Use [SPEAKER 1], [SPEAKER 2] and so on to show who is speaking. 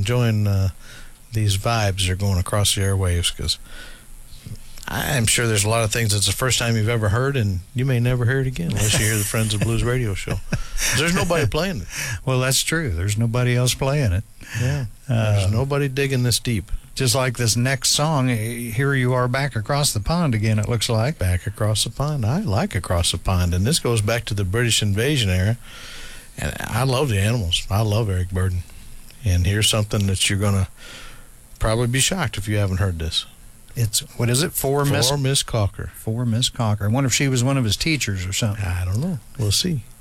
[SPEAKER 1] enjoying these vibes that are going across the airwaves, because I'm sure there's a lot of things that's the first time you've ever heard, and you may never hear it again unless you hear the Friends of Blues radio show. There's nobody playing it.
[SPEAKER 2] Well, that's true. There's nobody else playing it.
[SPEAKER 1] Yeah. There's nobody digging this deep.
[SPEAKER 2] Just like this next song, here you are back across the pond again, it looks like.
[SPEAKER 1] Back across the pond. I like Across the Pond, and this goes back to the British invasion era. And I love the Animals. I love Eric Burdon. And here's something that you're going to probably be shocked if you haven't heard this.
[SPEAKER 2] It's, what is it, For Miss
[SPEAKER 1] Miss Cocker.
[SPEAKER 2] For Miss Cocker. I wonder if she was one of his teachers or something.
[SPEAKER 1] I don't know. We'll see.